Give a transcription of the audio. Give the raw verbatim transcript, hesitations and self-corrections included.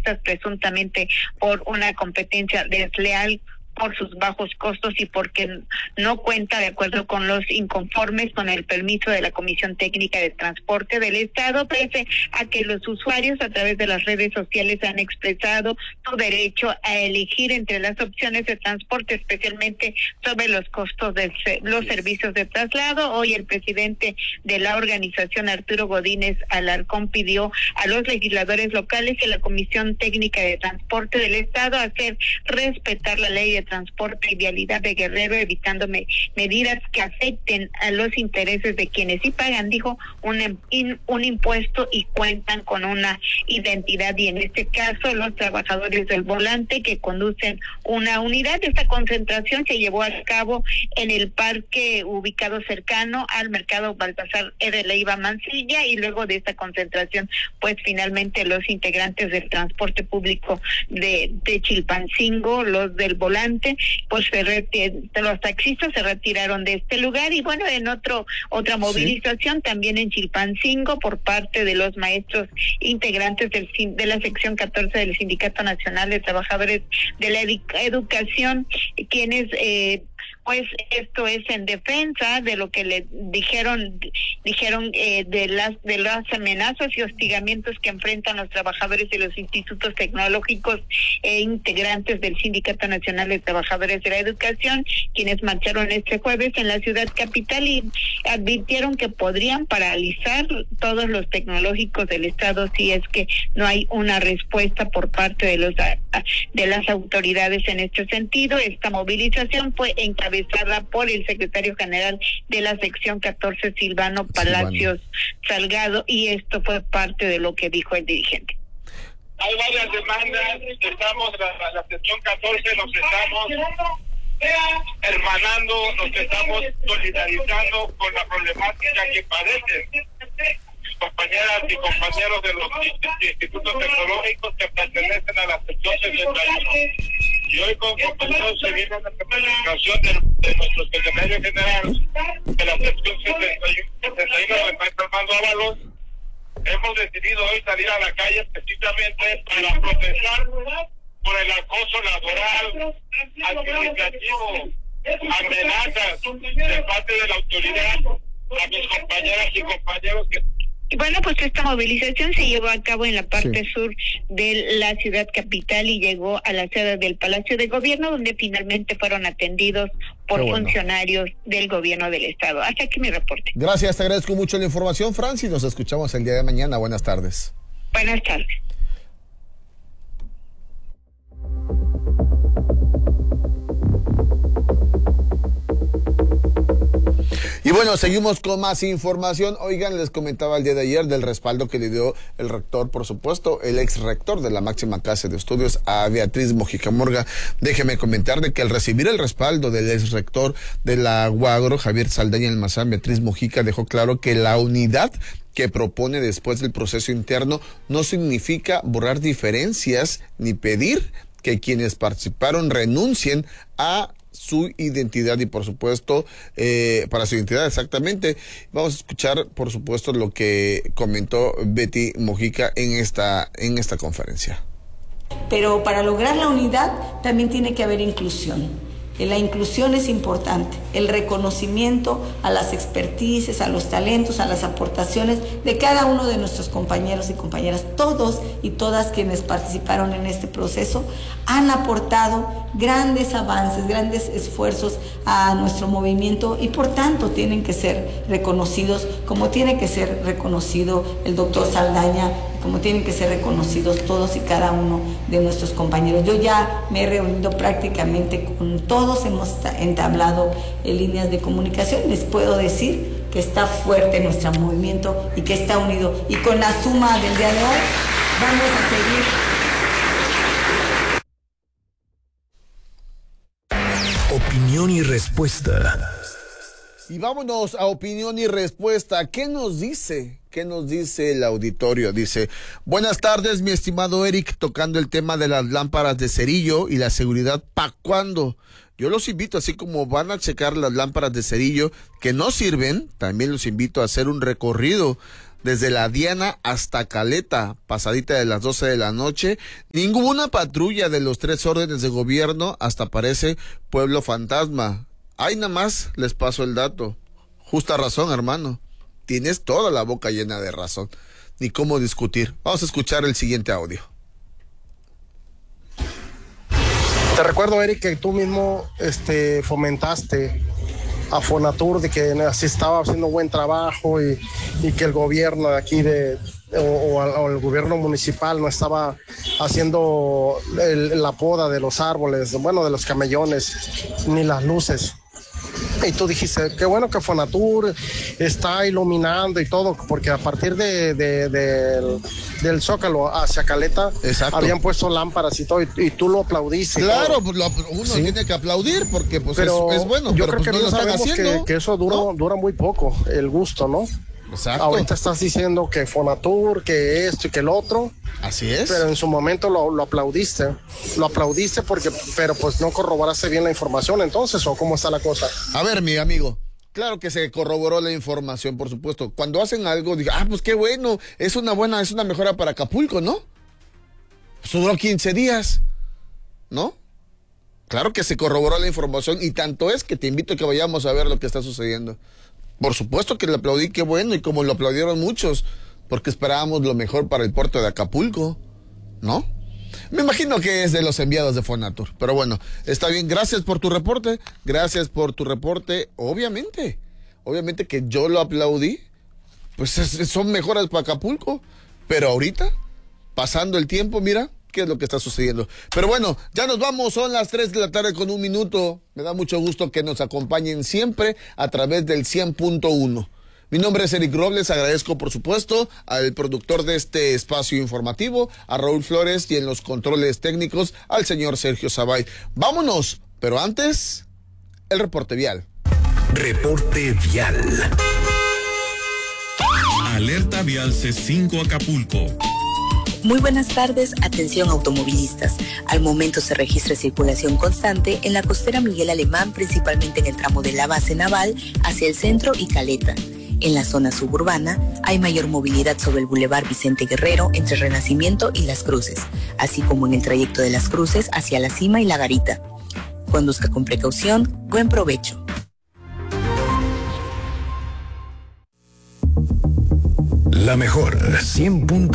transportistas presuntamente por una competencia desleal, por sus bajos costos y porque no cuenta de acuerdo con los inconformes con el permiso de la Comisión Técnica de Transporte del Estado, pese a que los usuarios a través de las redes sociales han expresado su derecho a elegir entre las opciones de transporte, especialmente sobre los costos de los servicios de traslado. Hoy el presidente de la organización, Arturo Godínez Alarcón, pidió a los legisladores locales y a la Comisión Técnica de Transporte del Estado hacer respetar la ley de transporte y vialidad de Guerrero, evitando me, medidas que afecten a los intereses de quienes sí pagan, dijo, un, in, un impuesto y cuentan con una identidad, y en este caso los trabajadores del volante que conducen una unidad. Esta concentración se llevó a cabo en el parque ubicado cercano al mercado Baltasar R. Leiva Mancilla, y luego de esta concentración, pues finalmente los integrantes del transporte público de, de Chilpancingo, los del volante, pues se retir, los taxistas se retiraron de este lugar. Y bueno, en otro otra movilización, sí, también en Chilpancingo por parte de los maestros integrantes del de la sección catorce del Sindicato Nacional de Trabajadores de la Educación, quienes eh, pues esto es en defensa de lo que le dijeron dijeron eh, de las de las amenazas y hostigamientos que enfrentan los trabajadores de los institutos tecnológicos e integrantes del Sindicato Nacional de Trabajadores de la Educación, quienes marcharon este jueves en la ciudad capital y advirtieron que podrían paralizar todos los tecnológicos del estado si es que no hay una respuesta por parte de los de las autoridades en este sentido. Esta movilización fue encabezada por el secretario general de la sección catorce, Silvano Palacios Salgado, y esto fue parte de lo que dijo el dirigente. Hay varias demandas, estamos, la, la sección catorce nos estamos hermanando, nos estamos solidarizando con la problemática que padecen compañeras y compañeros de los institutos tecnológicos que pertenecen a la sección sesenta y uno. Y hoy con compañeros se viene la representación de, de nuestro secretario general de la sección sesenta y uno, el maestro Armando Ábalos. Hemos decidido hoy salir a la calle precisamente para protestar por el acoso laboral, administrativo, amenazas de parte de la autoridad a mis compañeras y compañeros que... Bueno, pues esta movilización se llevó a cabo en la parte sí. sur de la ciudad capital y llegó a la sede del Palacio de Gobierno, donde finalmente fueron atendidos por bueno. funcionarios del gobierno del estado. Hasta aquí mi reporte. Gracias, te agradezco mucho la información, Francis. Nos escuchamos el día de mañana. Buenas tardes. Buenas tardes. Y bueno, seguimos con más información. Oigan, les comentaba el día de ayer del respaldo que le dio el rector, por supuesto, el ex rector de la máxima casa de estudios, a Beatriz Mojica Murga. Déjeme comentarle que al recibir el respaldo del ex rector de la UAGRO, Javier Saldaña Almazán, Beatriz Mojica dejó claro que la unidad que propone después del proceso interno no significa borrar diferencias ni pedir que quienes participaron renuncien a su identidad y por supuesto eh, para su identidad exactamente. Vamos a escuchar por supuesto lo que comentó Betty Mojica en esta en esta conferencia. Pero para lograr la unidad también tiene que haber inclusión. La inclusión es importante, el reconocimiento a las expertices, a los talentos, a las aportaciones de cada uno de nuestros compañeros y compañeras. Todos y todas quienes participaron en este proceso han aportado grandes avances, grandes esfuerzos a nuestro movimiento y por tanto tienen que ser reconocidos como tiene que ser reconocido el doctor Saldaña, como tienen que ser reconocidos todos y cada uno de nuestros compañeros. Yo ya me he reunido prácticamente con todos, hemos entablado en líneas de comunicación. Les puedo decir que está fuerte nuestro movimiento y que está unido. Y con la suma del día de hoy vamos a seguir. Opinión y respuesta. Y vámonos a opinión y respuesta. ¿Qué nos dice? ¿Qué nos dice el auditorio? Dice, buenas tardes, mi estimado Eric, tocando el tema de las lámparas de cerillo y la seguridad, ¿pa' cuándo? Yo los invito, así como van a checar las lámparas de cerillo que no sirven, también los invito a hacer un recorrido desde la Diana hasta Caleta, pasadita de las doce de la noche, ninguna patrulla de los tres órdenes de gobierno, hasta parece pueblo fantasma. Ahí nada más les paso el dato. Justa razón, hermano. Tienes toda la boca llena de razón. Ni cómo discutir. Vamos a escuchar el siguiente audio. Te recuerdo, Eric, que tú mismo este, fomentaste a Fonatur de que así estaba haciendo buen trabajo y, y que el gobierno de aquí de o, o el gobierno municipal no estaba haciendo el, la poda de los árboles, bueno, de los camellones, ni las luces. Y tú dijiste, qué bueno que Fonatur está iluminando y todo, porque a partir de, de, de del, del Zócalo hacia Caleta, exacto, habían puesto lámparas y todo, y, y tú lo aplaudiste. Claro, pues lo, uno ¿sí? tiene que aplaudir porque pues pero es, es bueno, yo pero creo pues que no lo están haciendo. Que, que eso dura, ¿no? dura muy poco, el gusto, ¿no? Exacto. Ahorita estás diciendo que Fonatur, que esto y que el otro. Así es. Pero en su momento lo, lo aplaudiste. Lo aplaudiste porque, pero pues no corroboraste bien la información entonces, ¿o cómo está la cosa? A ver, mi amigo, claro que se corroboró la información, por supuesto. Cuando hacen algo, digo, ah, pues qué bueno, es una buena, es una mejora para Acapulco, ¿no? Pues duró quince días, ¿no? Claro que se corroboró la información y tanto es que te invito a que vayamos a ver lo que está sucediendo. Por supuesto que le aplaudí, qué bueno, y como lo aplaudieron muchos, porque esperábamos lo mejor para el puerto de Acapulco, ¿no? Me imagino que es de los enviados de Fonatur, pero bueno, está bien, gracias por tu reporte, gracias por tu reporte, obviamente, obviamente que yo lo aplaudí, pues es, son mejoras para Acapulco, pero ahorita, pasando el tiempo, mira, qué es lo que está sucediendo. Pero bueno, ya nos vamos, son las tres de la tarde con un minuto. Me da mucho gusto que nos acompañen siempre a través del cien punto uno. Mi nombre es Eric Robles, agradezco por supuesto al productor de este espacio informativo, a Raúl Flores, y en los controles técnicos al señor Sergio Zabay. Vámonos, pero antes, el reporte vial. Reporte vial. Alerta vial C cinco Acapulco. Muy buenas tardes, atención automovilistas. Al momento se registra circulación constante en la costera Miguel Alemán, principalmente en el tramo de la base naval hacia el centro y Caleta. En la zona suburbana hay mayor movilidad sobre el Boulevard Vicente Guerrero entre Renacimiento y Las Cruces, así como en el trayecto de Las Cruces hacia La Cima y La Garita. Conduzca con precaución, buen provecho. La mejor cien punto